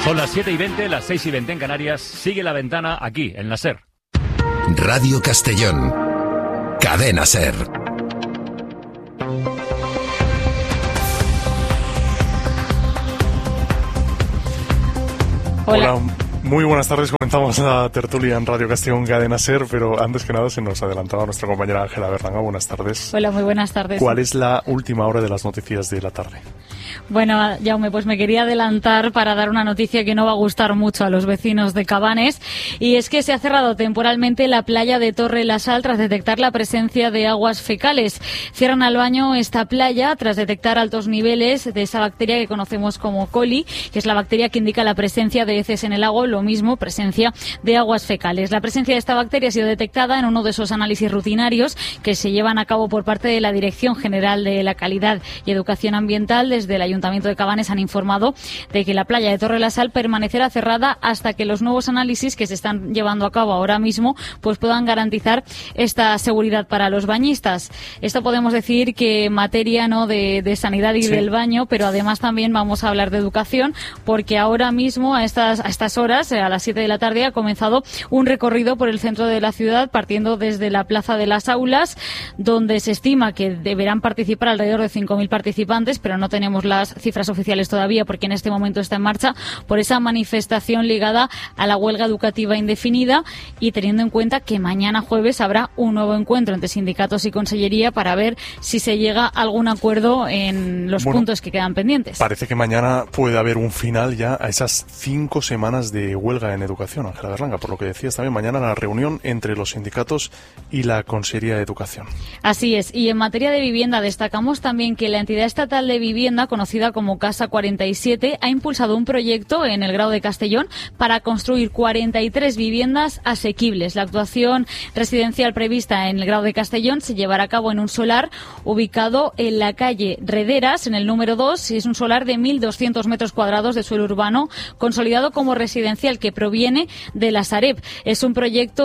Son las 7:20, las 6:20 en Canarias. Sigue La Ventana aquí, en la SER. Radio Castellón. Cadena SER. Hola, muy buenas tardes. Comenzamos la tertulia en Radio Castellón Cadena SER, pero antes que nada se nos adelantaba nuestra compañera Ángela Berlanga. Buenas tardes. Hola, muy buenas tardes. ¿Cuál es la última hora de las noticias de la tarde? Bueno, Jaume, pues me quería adelantar para dar una noticia que no va a gustar mucho a los vecinos de Cabanes, y es que se ha cerrado temporalmente la playa de Torre la Sal tras detectar la presencia de aguas fecales. Cierran al baño esta playa tras detectar altos niveles de esa bacteria que conocemos como coli, que es la bacteria que indica la presencia de heces en el agua, lo mismo, presencia de aguas fecales. La presencia de esta bacteria ha sido detectada en uno de esos análisis rutinarios que se llevan a cabo por parte de la Dirección General de la Calidad y Educación Ambiental. Desde el Ayuntamiento de Cabanes han informado de que la playa de Torre la Sal permanecerá cerrada hasta que los nuevos análisis que se están llevando a cabo ahora mismo pues puedan garantizar esta seguridad para los bañistas. Esto podemos decir que en materia de sanidad y del baño, pero además también vamos a hablar de educación, porque ahora mismo a estas horas, a las 7 de la tarde, ha comenzado un recorrido por el centro de la ciudad, partiendo desde la Plaza de las Aulas, donde se estima que deberán participar alrededor de 5.000 participantes, pero no tenemos las cifras oficiales todavía porque en este momento está en marcha por esa manifestación ligada a la huelga educativa indefinida, y teniendo en cuenta que mañana jueves habrá un nuevo encuentro entre sindicatos y consellería para ver si se llega a algún acuerdo en los puntos que quedan pendientes. Parece que mañana puede haber un final ya a esas 5 semanas de huelga en educación, Ángela Berlanga, por lo que decías también, mañana la reunión entre los sindicatos y la Consellería de Educación. Así es, y en materia de vivienda destacamos también que la entidad estatal de vivienda, conocida como Casa 47, ha impulsado un proyecto en el Grao de Castellón para construir 43 viviendas asequibles. La actuación residencial prevista en el Grao de Castellón se llevará a cabo en un solar ubicado en la calle Rederas, en el número 2, y es un solar de 1.200 metros cuadrados de suelo urbano, consolidado como residencial, que proviene de la Sareb. Es uno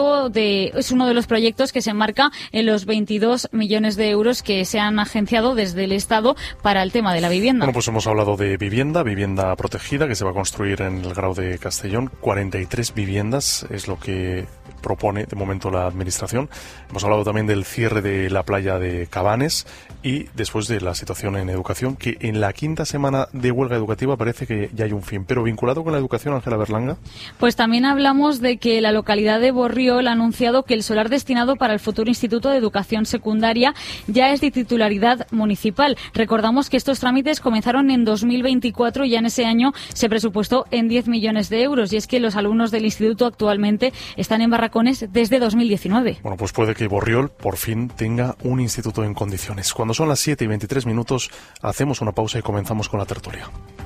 de los proyectos que se enmarca en los 22 millones de euros que se han agenciado desde el Estado para el tema de la vivienda. Bueno, pues hemos hablado de vivienda protegida que se va a construir en el Grao de Castellón. 43 viviendas es lo que propone de momento la Administración. Hemos hablado también del cierre de la playa de Cabanes y después de la situación en educación, que en la 5ª semana de huelga educativa parece que ya hay un fin. Pero vinculado con la educación, Ángela Berlanga. Pues también hablamos de que la localidad de Borriol ha anunciado que el solar destinado para el futuro Instituto de Educación Secundaria ya es de titularidad municipal. Recordamos que estos trámites comenzaron en 2024 y ya en ese año se presupuestó en 10 millones de euros. Y es que los alumnos del instituto actualmente están en barracones desde 2019. Bueno, pues puede que Borriol por fin tenga un instituto en condiciones. Cuando son las 7:23, hacemos una pausa y comenzamos con la tertulia.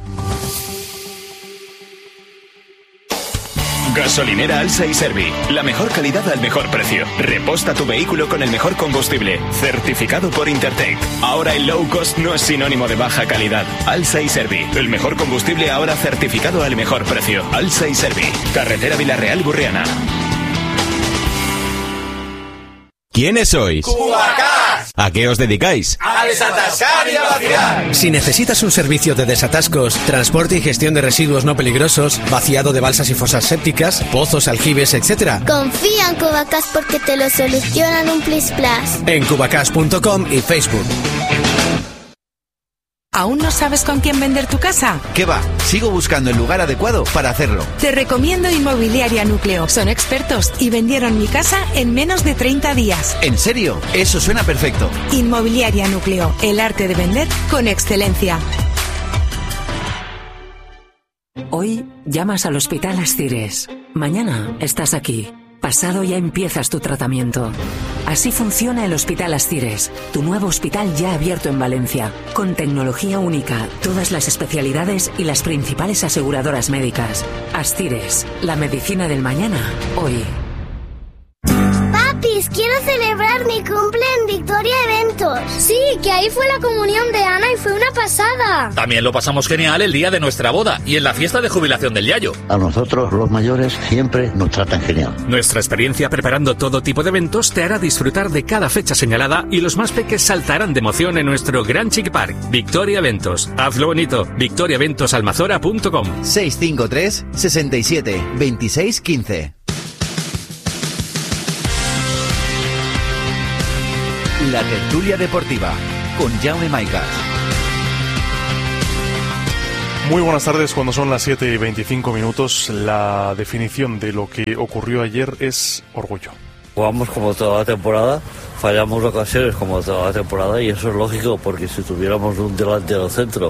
Gasolinera Alsa y Servi. La mejor calidad al mejor precio. Reposta tu vehículo con el mejor combustible. Certificado por Intertech. Ahora el low cost no es sinónimo de baja calidad. Alsa y Servi. El mejor combustible ahora certificado al mejor precio. Alsa y Servi. Carretera Villarreal-Burriana. ¿Quiénes sois? ¡Cubacás! ¿A qué os dedicáis? ¡A desatascar y a vaciar! Si necesitas un servicio de desatascos, transporte y gestión de residuos no peligrosos, vaciado de balsas y fosas sépticas, pozos, aljibes, etc., confía en Cubacás porque te lo solucionan un plis plas. En cubacás.com y Facebook. ¿Aún no sabes con quién vender tu casa? ¿Qué va? Sigo buscando el lugar adecuado para hacerlo. Te recomiendo Inmobiliaria Núcleo. Son expertos y vendieron mi casa en menos de 30 días. ¿En serio? Eso suena perfecto. Inmobiliaria Núcleo. El arte de vender con excelencia. Hoy llamas al Hospital Astires. Mañana estás aquí. Pasado ya empiezas tu tratamiento. Así funciona el Hospital Astires, tu nuevo hospital ya abierto en Valencia, con tecnología única, todas las especialidades y las principales aseguradoras médicas. Astires, la medicina del mañana, hoy. Papis, quiero celebrar mi cumple en Victoria Eventos. Sí, que ahí fue la comunión de Ana y fue una pasada. También lo pasamos genial el día de nuestra boda y en la fiesta de jubilación del Yayo. A nosotros, los mayores, siempre nos tratan genial. Nuestra experiencia preparando todo tipo de eventos te hará disfrutar de cada fecha señalada y los más peques saltarán de emoción en nuestro Gran Chic Park. Victoria Eventos. Hazlo bonito. victoriaeventosalmazora.com 653 67 26 15. La tertulia deportiva con Jaume Maicas. Muy buenas tardes, cuando son las 7:25. La definición de lo que ocurrió ayer es orgullo. Jugamos como toda la temporada, fallamos ocasiones como toda la temporada y eso es lógico porque si tuviéramos un delantero centro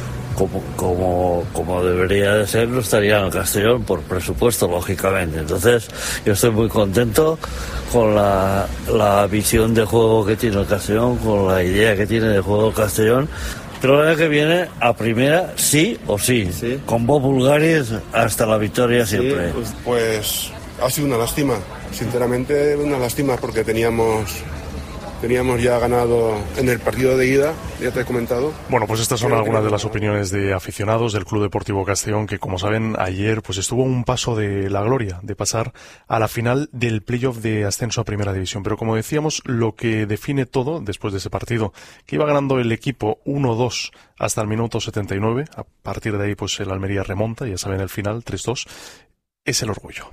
como debería de ser, no estaría en el Castellón por presupuesto, lógicamente. Entonces yo estoy muy contento con la visión de juego que tiene el Castellón, con la idea que tiene de juego el Castellón. Pero el año que viene, a primera, sí o sí, con Bob Bulgaris hasta la victoria siempre. Pues ha sido una lástima, sinceramente una lástima porque teníamos ya ganado en el partido de ida, ya te he comentado. Bueno, pues estas son algunas de las opiniones de aficionados del Club Deportivo Castellón, que como saben ayer pues estuvo un paso de la gloria, de pasar a la final del playoff de ascenso a Primera División. Pero como decíamos, lo que define todo después de ese partido, que iba ganando el equipo 1-2 hasta el minuto 79, a partir de ahí pues el Almería remonta, ya saben el final, 3-2, es el orgullo.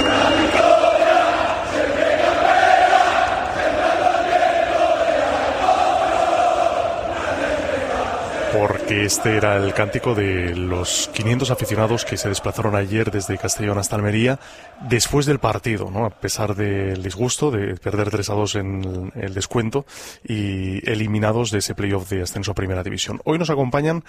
Porque este era el cántico de los 500 aficionados que se desplazaron ayer desde Castellón hasta Almería después del partido, ¿no? A pesar del disgusto de perder 3-2 en el descuento y eliminados de ese playoff de ascenso a Primera División. Hoy nos acompañan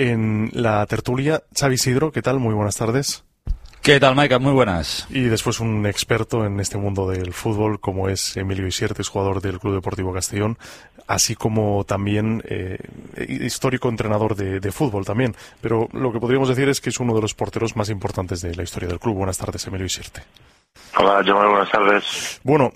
en la tertulia Xavi Isidro. ¿Qué tal? Muy buenas tardes. ¿Qué tal, Maicas? Muy buenas. Y después un experto en este mundo del fútbol como es Emilio Isiertes, jugador del Club Deportivo Castellón, así como también histórico entrenador de fútbol también. Pero lo que podríamos decir es que es uno de los porteros más importantes de la historia del club. Buenas tardes, Emilio Isierte. Hola, Jaume, buenas tardes. Bueno,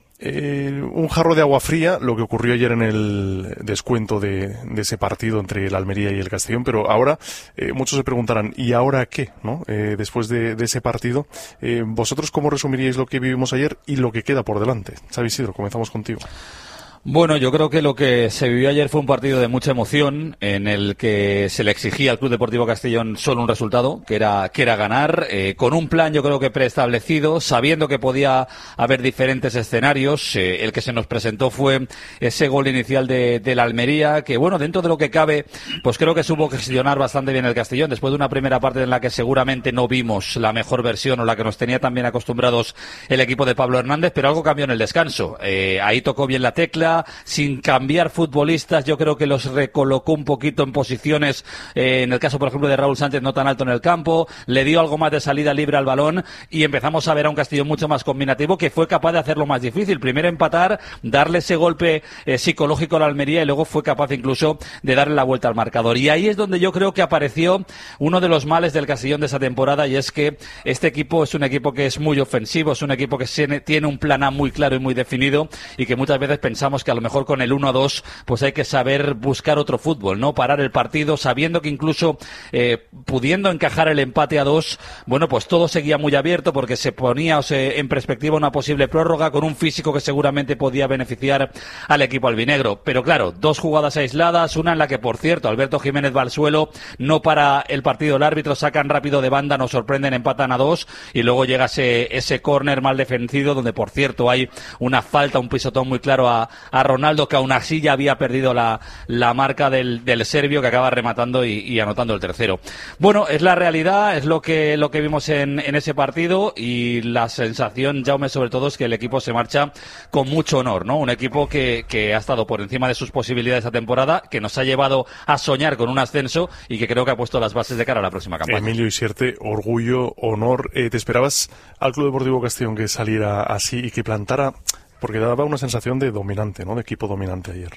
un jarro de agua fría, lo que ocurrió ayer en el descuento de ese partido entre el Almería y el Castellón, pero ahora muchos se preguntarán, ¿y ahora qué? ¿No? Después de ese partido, ¿vosotros cómo resumiríais lo que vivimos ayer y lo que queda por delante? Xavi Isidro, comenzamos contigo. Bueno, yo creo que lo que se vivió ayer fue un partido de mucha emoción en el que se le exigía al Club Deportivo Castellón solo un resultado, que era ganar, con un plan yo creo que preestablecido, sabiendo que podía haber diferentes escenarios. El que se nos presentó fue ese gol inicial de la Almería, que bueno, dentro de lo que cabe, pues creo que supo gestionar bastante bien el Castellón, después de una primera parte en la que seguramente no vimos la mejor versión o la que nos tenía tan bien acostumbrados el equipo de Pablo Hernández, pero algo cambió en el descanso. Ahí tocó bien la tecla, sin cambiar futbolistas, yo creo que los recolocó un poquito en posiciones, en el caso por ejemplo de Raúl Sánchez no tan alto en el campo, le dio algo más de salida libre al balón y empezamos a ver a un Castellón mucho más combinativo que fue capaz de hacerlo más difícil, primero empatar, darle ese golpe psicológico a la Almería y luego fue capaz incluso de darle la vuelta al marcador, y ahí es donde yo creo que apareció uno de los males del Castellón de esa temporada, y es que este equipo es un equipo que es muy ofensivo, es un equipo que tiene un plan A muy claro y muy definido y que muchas veces pensamos que a lo mejor con el 1-2 pues hay que saber buscar otro fútbol, no parar el partido, sabiendo que incluso pudiendo encajar el empate a 2, bueno, pues todo seguía muy abierto porque se ponía en perspectiva una posible prórroga con un físico que seguramente podía beneficiar al equipo albinegro. Pero claro, dos jugadas aisladas, una en la que por cierto Alberto Jiménez va al suelo, no para el partido el árbitro, sacan rápido de banda, nos sorprenden, empatan a 2 y luego llega ese córner mal defendido donde por cierto hay una falta, un pisotón muy claro a Ronaldo, que aún así ya había perdido la marca del serbio, que acaba rematando y anotando el tercero. Bueno, es la realidad, es lo que vimos en ese partido, y la sensación, Jaume, sobre todo es que el equipo se marcha con mucho honor, ¿no? Un equipo que ha estado por encima de sus posibilidades esta temporada, que nos ha llevado a soñar con un ascenso y que creo que ha puesto las bases de cara a la próxima campaña. Emilio Isierte, orgullo, honor. ¿Te esperabas al Club Deportivo Castellón que saliera así y que plantara? Porque daba una sensación de dominante, ¿no? De equipo dominante ayer.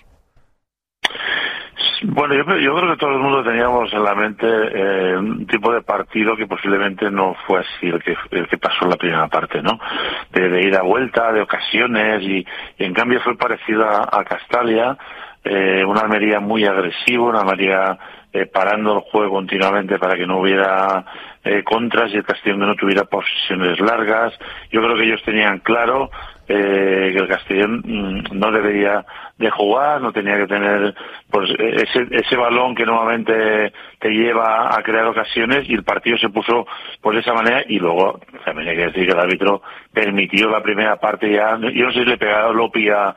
Bueno, yo creo que todo el mundo teníamos en la mente un tipo de partido que posiblemente no fue así el que pasó en la primera parte, ¿no? De ida a vuelta, de ocasiones, y en cambio fue parecido a Castalia, una Almería muy agresivo, una Almería parando el juego continuamente para que no hubiera contras y el Castellón que no tuviera posesiones largas. Yo creo que ellos tenían claro que el Castellón no debería de jugar, no tenía que tener pues ese balón que normalmente te lleva a crear ocasiones, y el partido se puso pues de esa manera. Y luego también hay que decir que el árbitro permitió la primera parte ya. Yo no sé si le pegaba Lopi a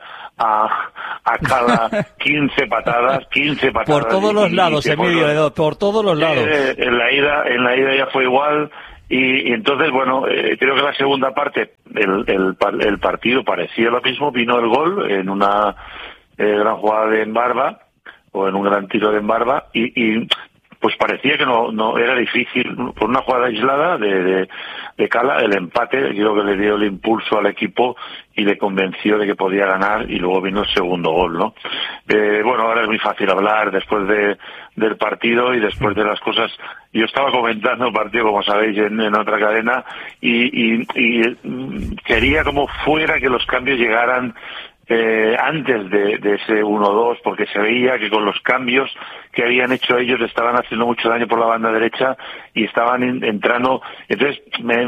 Cala 15 patadas. Por todos los lados, Emilio, por todos los lados. En la ida ya fue igual. Y entonces, bueno, creo que la segunda parte el partido parecía lo mismo. Vino el gol en una gran jugada de Embarba, o en un gran tiro de Embarba, y pues parecía que no era difícil, por una jugada aislada de Cala, el empate. Creo que le dio el impulso al equipo y le convenció de que podía ganar, y luego vino el segundo gol, ¿no? Bueno, ahora es muy fácil hablar después del partido y después de las cosas. Yo estaba comentando el partido, como sabéis, en otra cadena, y quería como fuera que los cambios llegaran antes de ese 1-2, porque se veía que con los cambios que habían hecho ellos estaban haciendo mucho daño por la banda derecha y estaban entrando. Entonces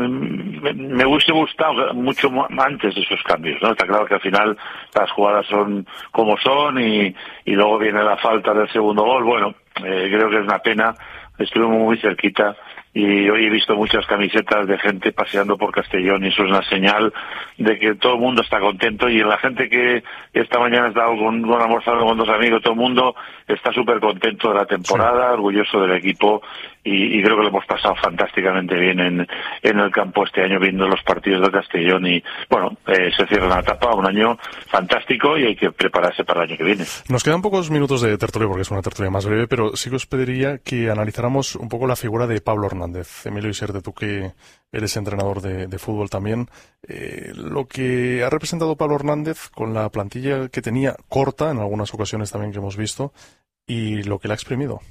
me hubiese gustado mucho antes de esos cambios, ¿no? Está claro que al final las jugadas son como son, y luego viene la falta del segundo gol. Bueno, creo que es una pena. Estuvimos muy cerquita, y hoy he visto muchas camisetas de gente paseando por Castellón, y eso es una señal de que todo el mundo está contento. Y la gente que esta mañana ha estado almorzando con 2 amigos, todo el mundo está súper contento de la temporada, sí, orgulloso del equipo, y creo que lo hemos pasado fantásticamente bien en el campo este año viendo los partidos de Castellón. Y bueno, se cierra una etapa, un año fantástico, y hay que prepararse para el año que viene. Nos quedan pocos minutos de tertulia porque es una tertulia más breve, pero sí que os pediría que analizáramos un poco la figura de Pablo Hernández. Emilio Iserde, tú que eres entrenador de fútbol también, lo que ha representado Pablo Hernández con la plantilla que tenía, corta en algunas ocasiones también que hemos visto, y lo que le ha exprimido.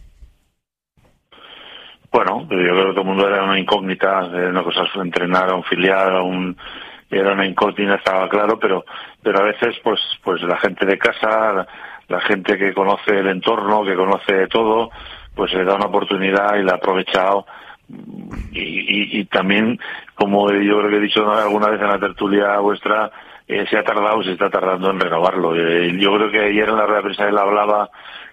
Bueno, yo creo que todo el mundo era una incógnita, una cosa es entrenar a un filial, era una incógnita, estaba claro, pero a veces pues la gente de casa, la gente que conoce el entorno, que conoce todo, pues le da una oportunidad y la ha aprovechado. Y también, como yo creo que he dicho alguna vez en la tertulia vuestra, se está tardando en renovarlo. Yo creo que ayer en la rueda de prensa él hablaba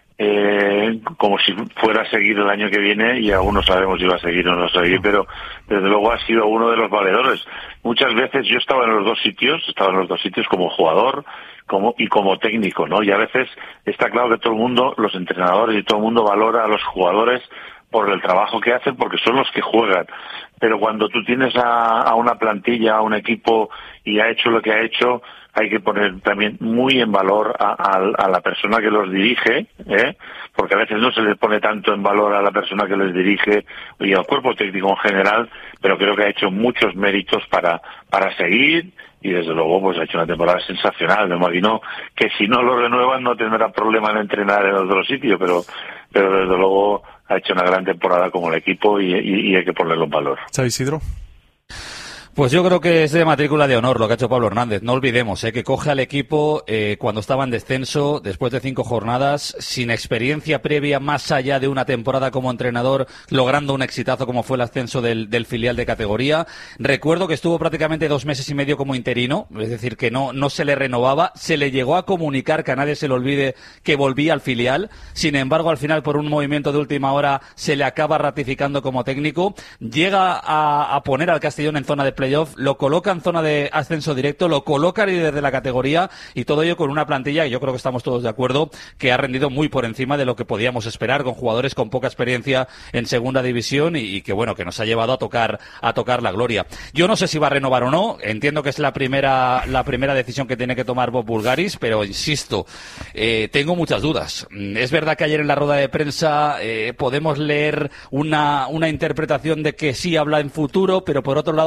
como si fuera a seguir el año que viene, y aún no sabemos si va a seguir o no seguir, pero desde luego ha sido uno de los valedores. Muchas veces yo estaba en los dos sitios como jugador y como técnico, ¿no? Y a veces está claro que todo el mundo, los entrenadores y todo el mundo valora a los jugadores por el trabajo que hacen, porque son los que juegan. Pero cuando tú tienes a una plantilla, a un equipo, y ha hecho lo que ha hecho, hay que poner también muy en valor a la persona que los dirige, porque a veces no se les pone tanto en valor a la persona que les dirige y al cuerpo técnico en general, pero creo que ha hecho muchos méritos para seguir, y desde luego pues ha hecho una temporada sensacional. Me imagino que si no lo renuevan no tendrá problema en entrenar en otro sitio, pero desde luego ha hecho una gran temporada como el equipo, y hay que ponerlo en valor. ¿Xavi Isidro? Pues yo creo que es de matrícula de honor lo que ha hecho Pablo Hernández. No olvidemos que coge al equipo cuando estaba en descenso, después de 5 jornadas, sin experiencia previa más allá de una temporada como entrenador, logrando un exitazo como fue el ascenso del filial de categoría. Recuerdo que estuvo prácticamente 2 meses y medio como interino, es decir, que no se le renovaba. Se le llegó a comunicar, que a nadie se le olvide, que volvía al filial. Sin embargo, al final, por un movimiento de última hora, se le acaba ratificando como técnico. Llega a poner al Castellón en zona de playoff, lo coloca en zona de ascenso directo, lo coloca desde la categoría, y todo ello con una plantilla, y yo creo que estamos todos de acuerdo, que ha rendido muy por encima de lo que podíamos esperar, con jugadores con poca experiencia en segunda división, y que bueno, que nos ha llevado a tocar la gloria. Yo no sé si va a renovar o no, entiendo que es la primera decisión que tiene que tomar Bob Bulgaris, pero insisto, tengo muchas dudas. Es verdad que ayer en la rueda de prensa podemos leer una interpretación de que sí habla en futuro, pero por otro lado también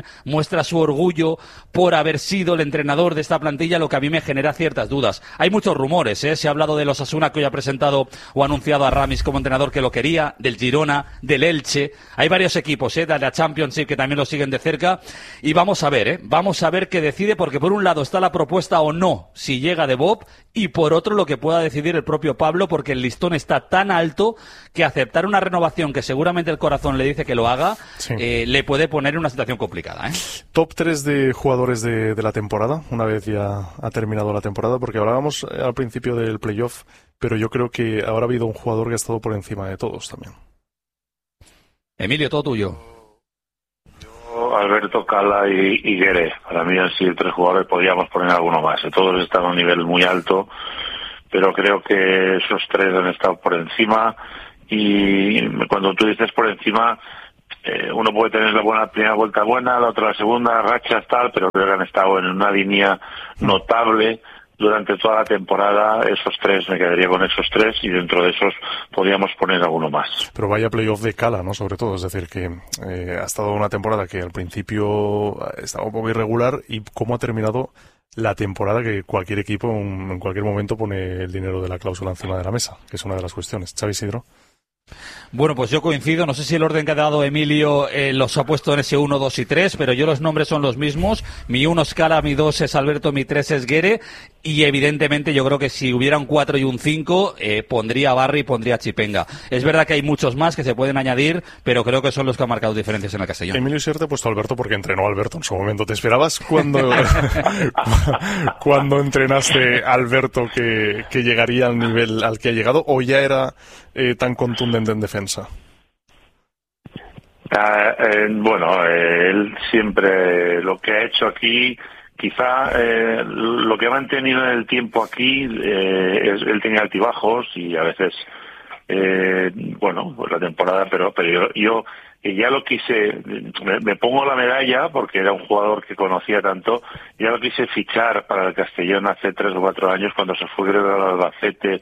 también muestra su orgullo por haber sido el entrenador de esta plantilla, lo que a mí me genera ciertas dudas. Hay muchos rumores, se ha hablado de los Osasuna, que hoy ha presentado o anunciado a Ramis como entrenador que lo quería, del Girona, del Elche. Hay varios equipos de la Championship que también lo siguen de cerca, y vamos a ver qué decide, porque por un lado está la propuesta o no, si llega de Bob, y por otro lo que pueda decidir el propio Pablo, porque el listón está tan alto que aceptar una renovación que seguramente el corazón le dice que lo haga, le puede poner en una situación complicada. Top 3 de jugadores de la temporada, una vez ya ha terminado la temporada, porque hablábamos al principio del playoff, pero yo creo que ahora ha habido un jugador que ha estado por encima de todos también. Emilio, todo tuyo. Yo, Alberto, Cala y Guerre. Para mí han sido 3 jugadores, podríamos poner alguno más. Todos están a un nivel muy alto, pero creo que esos 3 han estado por encima, y cuando tú dices por encima, uno puede tener la primera vuelta buena, la otra la segunda, rachas tal, pero creo que han estado en una línea notable durante toda la temporada. Esos 3, me quedaría con esos 3, y dentro de esos podríamos poner alguno más. Pero vaya playoff de Cala, ¿no? Sobre todo, es decir, que ha estado una temporada que al principio estaba un poco irregular, y cómo ha terminado la temporada, que cualquier equipo en cualquier momento pone el dinero de la cláusula encima de la mesa, que es una de las cuestiones. Xavi Isidro. Bueno, pues yo coincido, no sé si el orden que ha dado Emilio los ha puesto en ese 1, 2 y 3, pero yo los nombres son los mismos. Mi 1 es Cala, mi 2 es Alberto, mi 3 es Guerre, y evidentemente yo creo que si hubiera un 4 y un 5, pondría a Barry y pondría a Chipenga. Es verdad que hay muchos más que se pueden añadir, pero creo que son los que han marcado diferencias en el Castellón. Emilio Sierte ha puesto a Alberto porque entrenó a Alberto en su momento. ¿Te esperabas cuando entrenaste a Alberto que llegaría al nivel al que ha llegado, o ya era tan contundente en defensa? Bueno, él siempre lo que ha hecho aquí, quizá lo que ha mantenido en el tiempo aquí, él tenía altibajos y a veces, bueno, pues la temporada, pero yo ya lo quise, me pongo la medalla porque era un jugador que conocía tanto, ya lo quise fichar para el Castellón hace 3 o 4 años cuando se fue al Albacete,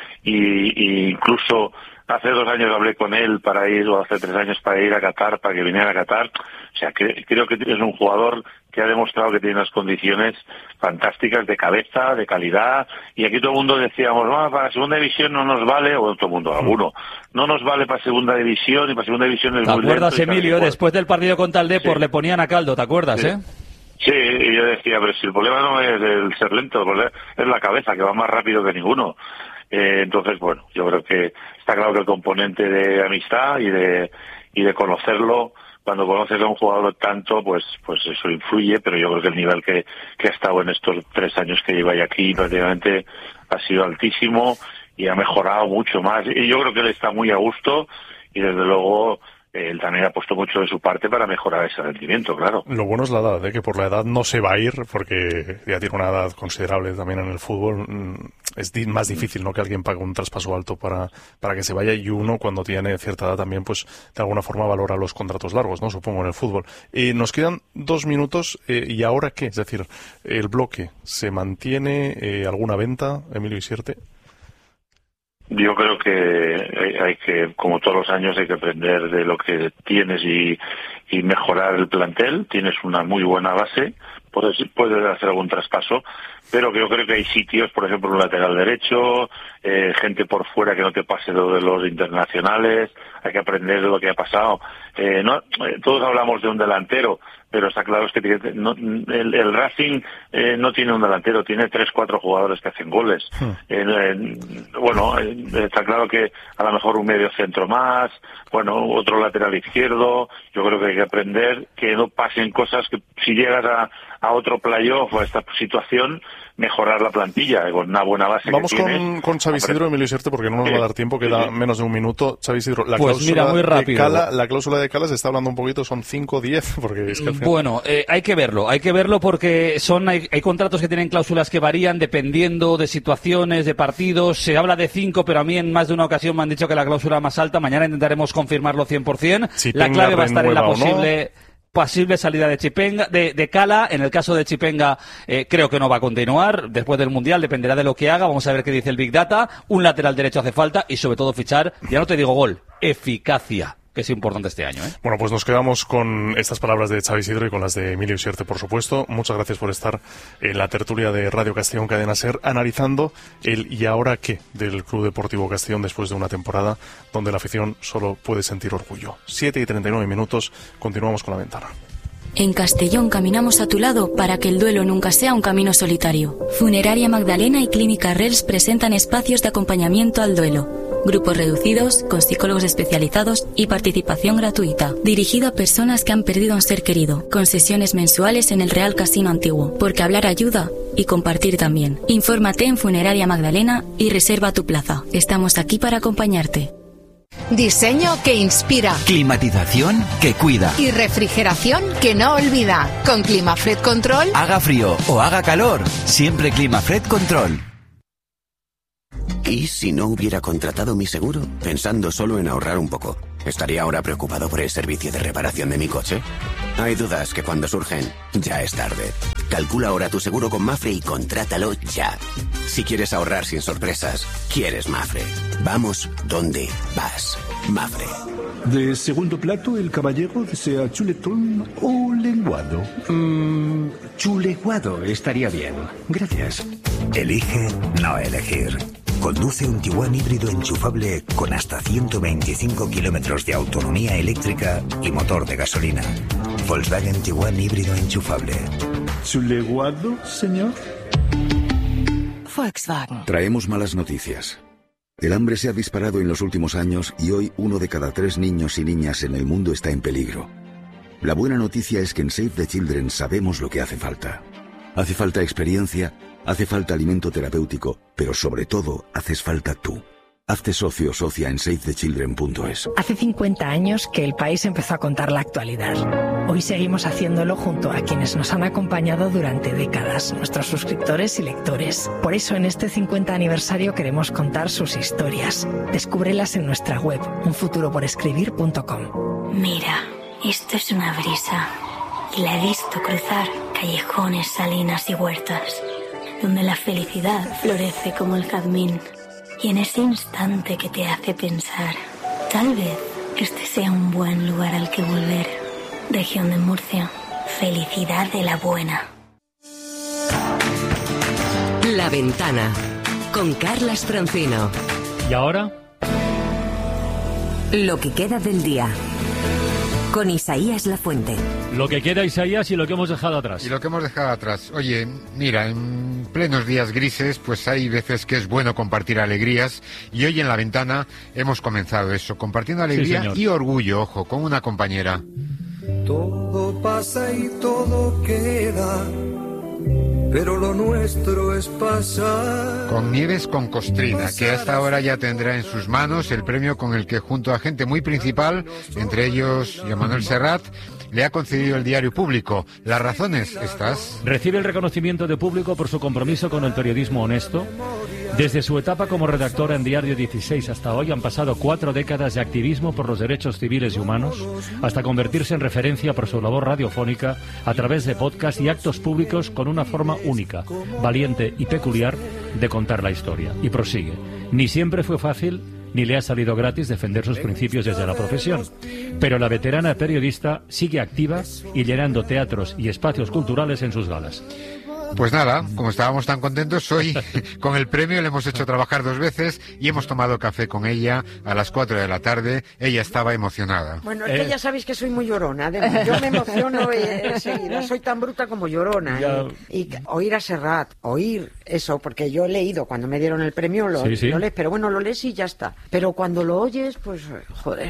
y incluso hace 2 años hablé con él para ir, o hace 3 años para ir a Qatar, para que viniera a Qatar. O sea, creo que es un jugador que ha demostrado que tiene unas condiciones fantásticas de cabeza, de calidad, y aquí todo el mundo decíamos, para segunda división no nos vale, o todo el mundo, alguno, no nos vale para segunda división, y para segunda división es muy lento. ¿Te acuerdas, Emilio? Después del partido contra el Depor le ponían a caldo, ¿te acuerdas, Sí, y yo decía, pero si el problema no es el ser lento, el problema es la cabeza, que va más rápido que ninguno. Entonces, bueno, yo creo que está claro que el componente de amistad y de conocerlo, cuando conoces a un jugador tanto, pues eso influye, pero yo creo que el nivel que ha estado en estos 3 años que lleva aquí prácticamente ha sido altísimo y ha mejorado mucho más. Y yo creo que él está muy a gusto, y desde luego él también ha puesto mucho de su parte para mejorar ese rendimiento, claro. Lo bueno es la edad, que por la edad no se va a ir, porque ya tiene una edad considerable también en el fútbol. Es más difícil, ¿no?, que alguien pague un traspaso alto para que se vaya, y uno cuando tiene cierta edad también, pues de alguna forma valora los contratos largos, ¿no?, supongo, en el fútbol. Nos quedan 2 minutos, ¿y ahora qué? Es decir, ¿el bloque se mantiene? ¿Alguna venta, Emilio Isierte? Yo creo que hay que, como todos los años, hay que aprender de lo que tienes y mejorar el plantel. Tienes una muy buena base, puedes hacer algún traspaso, pero yo creo que hay sitios, por ejemplo, un lateral derecho, gente por fuera que no te pase lo de los internacionales, hay que aprender de lo que ha pasado. Todos hablamos de un delantero, pero está claro que el Racing no tiene un delantero, tiene 3-4 jugadores que hacen goles. Está claro que a lo mejor un medio centro más, otro lateral izquierdo. Yo creo que hay que aprender que no pasen cosas que si llegas a otro playoff o a esta situación, mejorar la plantilla con una buena base. Vamos que tienes. con Xavi Isidro, Emilio Isierte, porque no nos va a dar tiempo, queda menos de un minuto. Xavi Isidro, la cláusula de Cala se está hablando un poquito, son 5 o 10, porque es que al final... Bueno, hay que verlo porque hay contratos que tienen cláusulas que varían dependiendo de situaciones, de partidos. Se habla de 5, pero a mí en más de una ocasión me han dicho que la cláusula más alta. Mañana intentaremos confirmarlo 100%. La clave va a estar en la posible salida de Chipenga, de Cala. En el caso de Chipenga, creo que no va a continuar después del Mundial, dependerá de lo que haga. Vamos a ver qué dice el Big Data. Un lateral derecho hace falta, y sobre todo fichar, ya no te digo gol, eficacia. que es importante este año, ¿eh? Bueno, pues nos quedamos con estas palabras de Xavi Isidro y con las de Emilio Sierte, por supuesto. Muchas gracias por estar en la tertulia de Radio Castellón Cadena SER, analizando el ¿y ahora qué? Del Club Deportivo Castellón después de una temporada donde la afición solo puede sentir orgullo. 7:39, continuamos con La Ventana. En Castellón caminamos a tu lado para que el duelo nunca sea un camino solitario. Funeraria Magdalena y Clínica Rels presentan espacios de acompañamiento al duelo. Grupos reducidos, con psicólogos especializados y participación gratuita. Dirigido a personas que han perdido a un ser querido, con sesiones mensuales en el Real Casino Antiguo. Porque hablar ayuda y compartir también. Infórmate en Funeraria Magdalena y reserva tu plaza. Estamos aquí para acompañarte. Diseño que inspira. Climatización que cuida. Y refrigeración que no olvida. Con Climafred Control. Haga frío o haga calor, siempre Climafred Control. ¿Y si no hubiera contratado mi seguro, pensando solo en ahorrar un poco? ¿Estaría ahora preocupado por el servicio de reparación de mi coche? Hay dudas que cuando surgen, ya es tarde. Calcula ahora tu seguro con Mafre y contrátalo ya. Si quieres ahorrar sin sorpresas, quieres Mafre. Vamos donde vas. Mafre. De segundo plato, el caballero desea chuletón o lenguado. Chuleguado estaría bien. Gracias. Elige no elegir. Conduce un Tiguan híbrido enchufable con hasta 125 kilómetros de autonomía eléctrica y motor de gasolina. Volkswagen Tiguan híbrido enchufable. ¿Chuleguado, señor? Volkswagen. Traemos malas noticias. El hambre se ha disparado en los últimos años y hoy 1 de cada 3 niños y niñas en el mundo está en peligro. La buena noticia es que en Save the Children sabemos lo que hace falta. Hace falta experiencia, hace falta alimento terapéutico, pero sobre todo haces falta tú. Hazte socio o socia en SaveTheChildren.es. Hace 50 años que el país empezó a contar la actualidad. Hoy seguimos haciéndolo junto a quienes nos han acompañado durante décadas, nuestros suscriptores y lectores. Por eso en este 50 aniversario queremos contar sus historias. Descúbrelas en nuestra web, unfuturoporescribir.com. Mira, esto es una brisa. Y la he visto cruzar callejones, salinas y huertas, donde la felicidad florece como el jazmín. Y en ese instante que te hace pensar, tal vez este sea un buen lugar al que volver. Región de Murcia, felicidad de la buena. La Ventana, con Carlas Francino. ¿Y ahora? Lo que queda del día, con Isaías Lafuente. Lo que queda, Isaías, y lo que hemos dejado atrás. Y lo que hemos dejado atrás. Oye, mira, en plenos días grises, pues hay veces que es bueno compartir alegrías. Y hoy en La Ventana hemos comenzado eso, compartiendo alegría y orgullo, ojo, con una compañera. Todo pasa y todo queda, pero lo nuestro es pasar. Con Nieves con Costrina, que hasta ahora ya tendrá en sus manos el premio con el que junto a gente muy principal, entre ellos Joan Manuel Serrat, le ha concedido el Diario Público. Las razones, estas. Recibe el reconocimiento de Público por su compromiso con el periodismo honesto. Desde su etapa como redactora en Diario 16 hasta hoy han pasado 4 décadas de activismo por los derechos civiles y humanos, hasta convertirse en referencia por su labor radiofónica a través de podcast y actos públicos con una forma única, valiente y peculiar de contar la historia. Y prosigue. Ni siempre fue fácil, ni le ha salido gratis defender sus principios desde la profesión. Pero la veterana periodista sigue activa y llenando teatros y espacios culturales en sus galas. Pues nada, como estábamos tan contentos, hoy con el premio le hemos hecho trabajar 2 veces y hemos tomado café con ella a las 4 de la tarde. Ella estaba emocionada. Bueno, es que ya sabéis que soy muy llorona. Yo me emociono enseguida. Soy tan bruta como llorona. Y oír a Serrat, oír eso, porque yo he leído cuando me dieron el premio, lo lees, pero bueno, lo lees y ya está. Pero cuando lo oyes, pues, joder...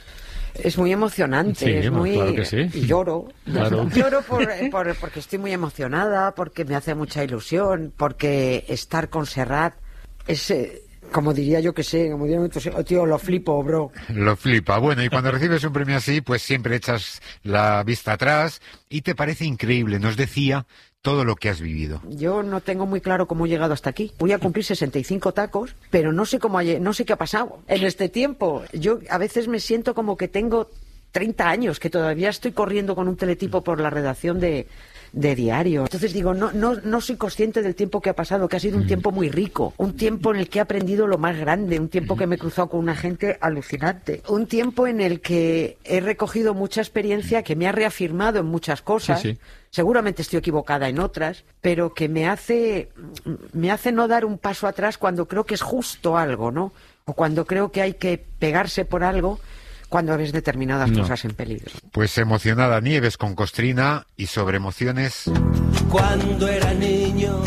Es muy emocionante, sí, es muy... Claro que sí. Y lloro. Claro. Lloro porque estoy muy emocionada, porque me hace mucha ilusión, porque estar con Serrat es... como diría yo que sé, como diría otro tío, lo flipo, bro. Lo flipa. Bueno, y cuando recibes un premio así, pues siempre echas la vista atrás y te parece increíble. Nos decía todo lo que has vivido. Yo no tengo muy claro cómo he llegado hasta aquí. Voy a cumplir 65 tacos, pero no sé qué ha pasado en este tiempo. Yo a veces me siento como que tengo 30 años que todavía estoy corriendo con un teletipo por la redacción de diario. Entonces digo, no soy consciente del tiempo que ha pasado, que ha sido un tiempo muy rico, un tiempo en el que he aprendido lo más grande, un tiempo que me he cruzado con una gente alucinante, un tiempo en el que he recogido mucha experiencia que me ha reafirmado en muchas cosas. Sí. Seguramente estoy equivocada en otras, pero que me hace no dar un paso atrás cuando creo que es justo algo, ¿no? O cuando creo que hay que pegarse por algo cuando ves determinadas cosas en peligro. Pues emocionada Nieves con Costrina y sobre emociones. Cuando era niño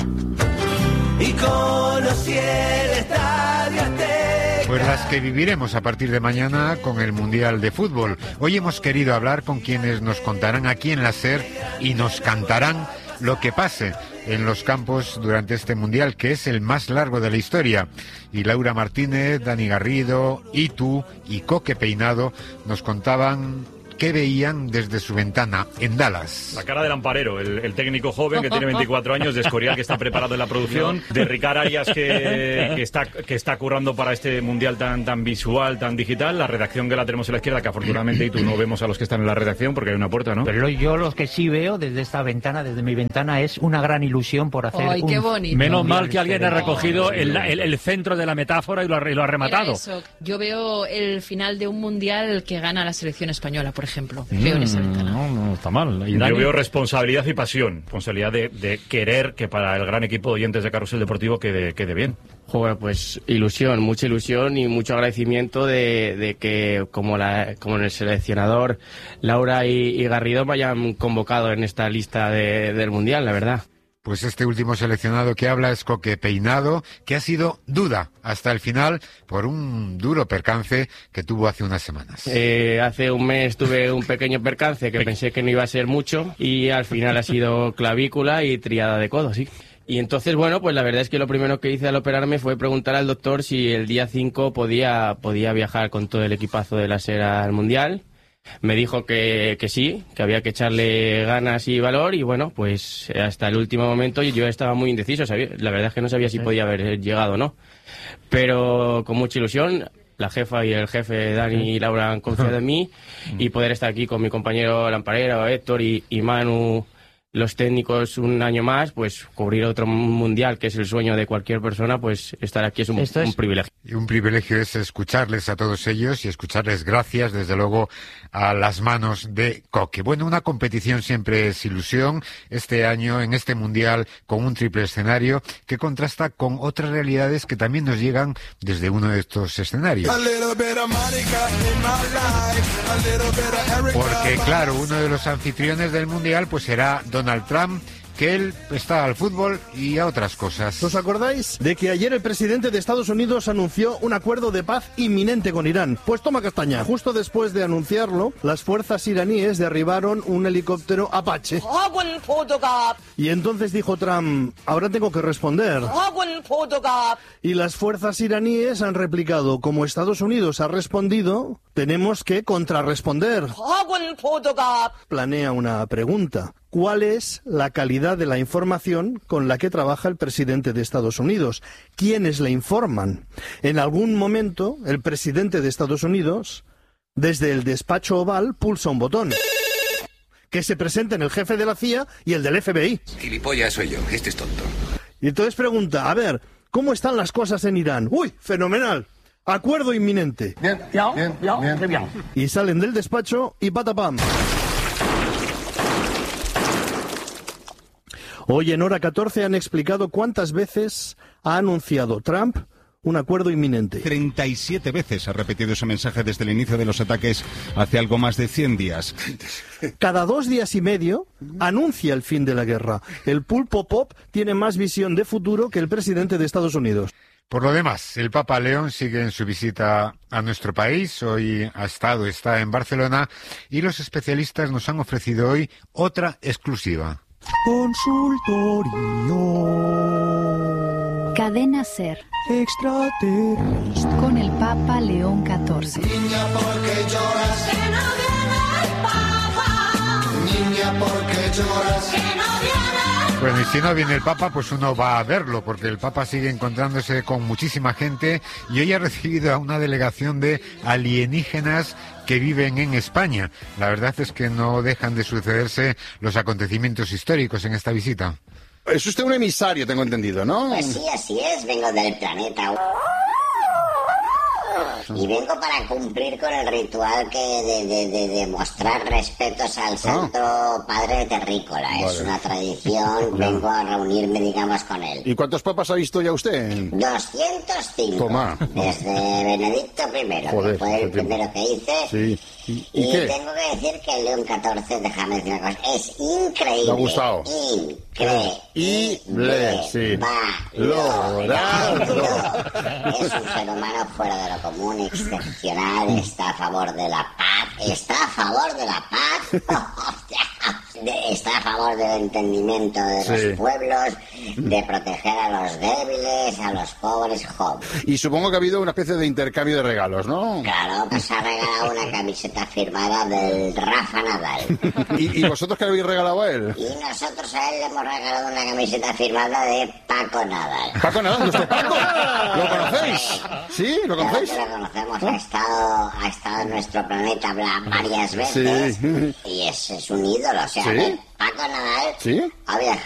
y conocí el Estadio Azteca. Pues las que viviremos a partir de mañana con el Mundial de Fútbol. Hoy hemos querido hablar con quienes nos contarán aquí en la SER y nos cantarán lo que pase en los campos durante este Mundial, que es el más largo de la historia. Y Laura Martínez, Dani Garrido, Itu y Coque Peinado nos contaban qué veían desde su ventana en Dallas. La cara del Amparero, el técnico joven que tiene 24 años, de Escorial, que está preparado en la producción, de Ricard Arias, que está currando para este Mundial tan visual, tan digital, la redacción que la tenemos a la izquierda, que afortunadamente y tú no vemos a los que están en la redacción porque hay una puerta, ¿no? Pero yo los que sí veo desde esta ventana, desde mi ventana, es una gran ilusión por hacer qué bonito. Menos mal que alguien ha recogido el centro de la metáfora y lo ha rematado. Eso. Yo veo el final de un Mundial que gana la selección española, por ejemplo. Veo en esa ventana. No está mal. Y yo veo responsabilidad y pasión. Responsabilidad de querer que para el gran equipo de oyentes de Carrusel Deportivo quede bien. Joder, pues ilusión, mucha ilusión y mucho agradecimiento de que como en el seleccionador Laura y Garrido me hayan convocado en esta lista del Mundial, la verdad. Pues este último seleccionado que habla es Coque Peinado, que ha sido duda hasta el final por un duro percance que tuvo hace unas semanas. Hace un mes tuve un pequeño percance que pensé que no iba a ser mucho y al final ha sido clavícula y triada de codo, sí. Y entonces, bueno, pues la verdad es que lo primero que hice al operarme fue preguntar al doctor si el día 5 podía viajar con todo el equipazo de la SER al Mundial. Me dijo que sí, que había que echarle ganas y valor y bueno, pues hasta el último momento yo estaba muy indeciso, la verdad es que no sabía si podía haber llegado o no, pero con mucha ilusión. La jefa y el jefe Dani y Laura han confiado en mí y poder estar aquí con mi compañero Lamparero, Héctor y Manu, los técnicos, un año más, pues cubrir otro Mundial, que es el sueño de cualquier persona, pues estar aquí es un privilegio. Y un privilegio es escucharles a todos ellos y escucharles gracias, desde luego, a las manos de Coque. Bueno, una competición siempre es ilusión. Este año, en este Mundial, con un triple escenario que contrasta con otras realidades que también nos llegan desde uno de estos escenarios. Porque, claro, uno de los anfitriones del Mundial pues será Donald Trump, que él está al fútbol y a otras cosas. ¿Os acordáis de que ayer el presidente de Estados Unidos anunció un acuerdo de paz inminente con Irán? Pues toma castaña. Justo después de anunciarlo, las fuerzas iraníes derribaron un helicóptero Apache. Y entonces dijo Trump, ahora tengo que responder. Y las fuerzas iraníes han replicado, como Estados Unidos ha respondido, tenemos que contrarresponder. Planea una pregunta. ¿Cuál es la calidad de la información con la que trabaja el presidente de Estados Unidos? ¿Quiénes le informan? En algún momento, el presidente de Estados Unidos, desde el despacho oval, pulsa un botón. Que se presenten el jefe de la CIA y el del FBI. Gilipollas soy yo, este es tonto. Y entonces pregunta, a ver, ¿cómo están las cosas en Irán? ¡Uy, fenomenal! Acuerdo inminente. Bien. Y salen del despacho y patapam. Hoy en Hora 14 han explicado cuántas veces ha anunciado Trump un acuerdo inminente. 37 veces ha repetido ese mensaje desde el inicio de los ataques hace algo más de 100 días. Cada 2 días y medio anuncia el fin de la guerra. El pulpo pop tiene más visión de futuro que el presidente de Estados Unidos. Por lo demás, el Papa León sigue en su visita a nuestro país. Hoy está en Barcelona y los especialistas nos han ofrecido hoy otra exclusiva. Consultorio. Cadena SER. Extraterrestre. Con el Papa León XIV. Niña, ¿por qué lloras? Que no viene el Papa. Niña, ¿por qué lloras? Que no viene el Bueno, y si no viene el Papa, pues uno va a verlo, porque el Papa sigue encontrándose con muchísima gente y hoy ha recibido a una delegación de alienígenas que viven en España. La verdad es que no dejan de sucederse los acontecimientos históricos en esta visita. Es usted un emisario, tengo entendido, ¿no? Pues sí, así es, vengo del planeta. Y vengo para cumplir con el ritual de mostrar respetos al Santo Padre Terrícola. Vale. Es una tradición, vengo a reunirme, digamos, con él. ¿Y cuántos papas ha visto ya usted? 205. Toma. Desde Benedicto I, joder, que fue el primero que hice. Sí. ¿Y qué? Tengo que decir que el León XIV, déjame decir una cosa, es increíble. Me ha gustado. Increíble. Sí. Valorado. Es un ser humano fuera de lo común, excepcional, está a favor de la paz. Está a favor de la paz. Está a favor del entendimiento de los pueblos, de proteger a los débiles, a los pobres jóvenes. Y supongo que ha habido una especie de intercambio de regalos, ¿no? Claro, pues ha regalado una camiseta firmada del Rafa Nadal. ¿Y vosotros qué le habéis regalado a él? Y nosotros a él le hemos regalado una camiseta firmada de Paco Nadal. ¿Paco Nadal? ¿Nuestro Paco? ¿Lo conocéis? ¿Sí? ¿Lo conocéis? Claro que lo conocemos, ha estado en nuestro planeta varias veces y es un ídolo, o sea, Paco Nadal ha viajado